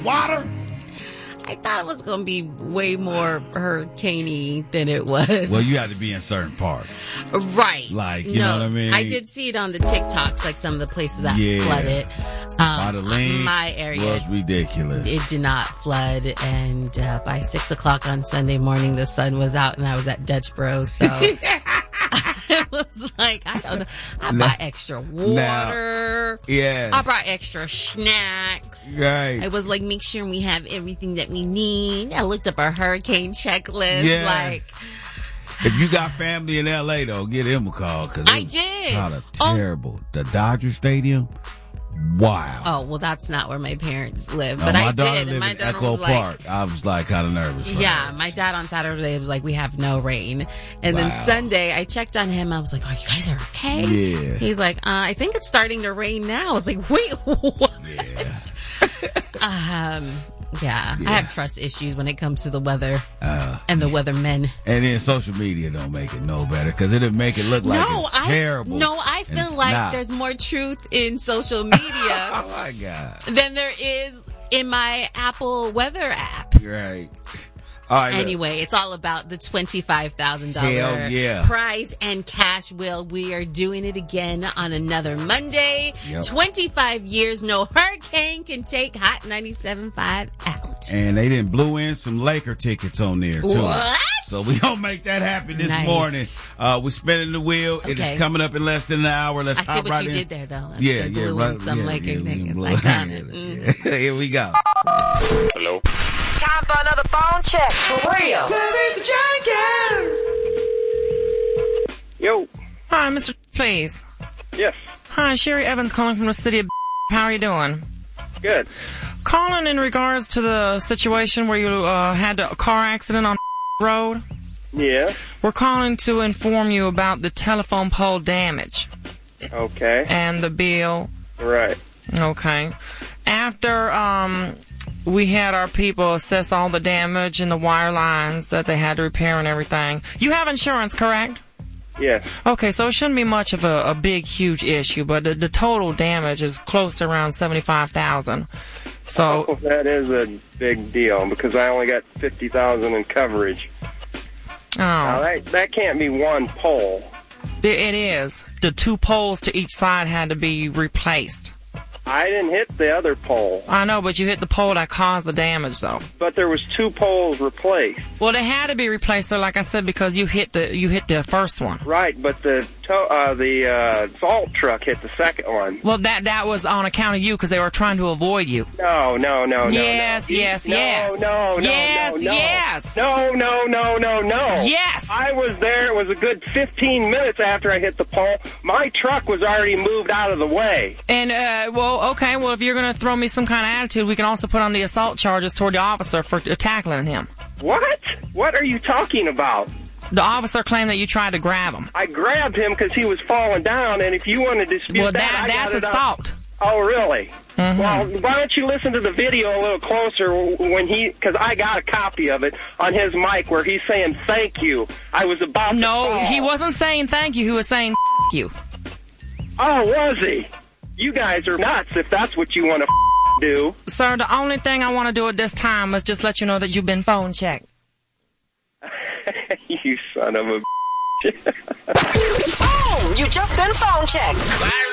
water? I thought it was going to be way more hurricane-y than it was. Well, you had to be in certain parts. Right. Like, you know what I mean? I did see it on the TikToks, like some of the places that flooded. By the links, my area was ridiculous. It did not flood, and by 6 o'clock on Sunday morning, the sun was out, and I was at Dutch Bros, so it was like, I don't know. I bought extra water. I brought extra snacks. Right. I was like, make sure we have everything that we need. I looked up our hurricane checklist. Yeah. Like, if you got family in LA, though, give them a call. Cause I did. Kind of terrible. The Dodger Stadium. Wow. Oh, well, that's not where my parents live. No, But my I daughter did. lived And my in daughter Echo was Park. I was like kind of nervous. Yeah, my dad on Saturday was like, we have no rain. And then Sunday, I checked on him. I was like, oh, you guys are okay? Yeah. He's like, I think it's starting to rain now. I was like, wait, what? Yeah. I have trust issues when it comes to the weather and the weathermen. And then social media don't make it no better because it'll make it look like it's terrible. I feel like there's more truth in social media oh my God. than there is in my Apple weather app. Right. All right, anyway, it's all about the $25,000 prize and cash wheel. We are doing it again on another Monday. 25 years, no hurricane can take Hot 97.5 out. And they didn't blew in some Laker tickets on there, too. What? So we gonna make that happen this morning. We're spinning the wheel. It is coming up in less than an hour. Let's hop right in. I see what you did there, though. Some Laker tickets. I got it. Here we go. Hello. Time for another phone check. For real. Mr. Jenkins. Yo. Hi, Mr. Please. Yes. Hi, Sherry Evans calling from the city of How are you doing? Good. Calling in regards to the situation where you had a car accident on road. Yeah. We're calling to inform you about the telephone pole damage. Okay. And the bill. Right. Okay. After we had our people assess all the damage and the wire lines that they had to repair and everything. You have insurance, correct? Yes. Okay, so it shouldn't be much of a big, huge issue, but the total damage is close to around $75,000. So that is a big deal because I only got $50,000 in coverage. Now, that can't be one pole. It is. The two poles to each side had to be replaced. I didn't hit the other pole. I know, but you hit the pole that caused the damage, though. But there was two poles replaced. Well, they had to be replaced, so like I said, because you hit the first one. Right, but the salt truck hit the second one. Well, that was on account of you because they were trying to avoid you. No. Yes. No. Yes. Yes. I was there. It was a good 15 minutes after I hit the pole. My truck was already moved out of the way. And, okay. Well, if you're going to throw me some kind of attitude, we can also put on the assault charges toward the officer for tackling him. What? What are you talking about? The officer claimed that you tried to grab him. I grabbed him because he was falling down, and if you want to dispute that's assault. Oh, really? Mm-hmm. Well, why don't you listen to the video a little closer when because I got a copy of it on his mic where he's saying thank you. I was about to fall. He wasn't saying thank you. He was saying you. Oh, was he? You guys are nuts if that's what you want to do. Sir, the only thing I want to do at this time is just let you know that you've been phone checked. You son of a Boom! You just been phone checked.